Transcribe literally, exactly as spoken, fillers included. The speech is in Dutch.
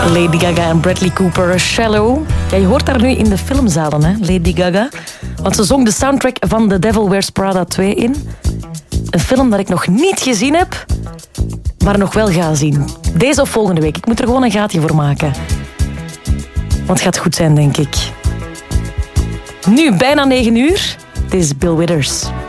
Lady Gaga en Bradley Cooper, Shallow. Ja, je hoort haar nu in de filmzalen, hè, Lady Gaga. Want ze zong de soundtrack van The Devil Wears Prada twee in. Een film dat ik nog niet gezien heb, maar nog wel ga zien. Deze of volgende week. Ik moet er gewoon een gaatje voor maken. Want het gaat goed zijn, denk ik. Nu, bijna negen uur. Dit is Bill Withers.